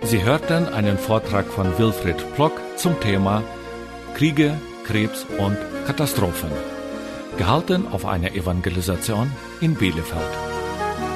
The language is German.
Sie hörten einen Vortrag von Wilfried Plock zum Thema Kriege, Krebs und Katastrophen, gehalten auf einer Evangelisation in Bielefeld.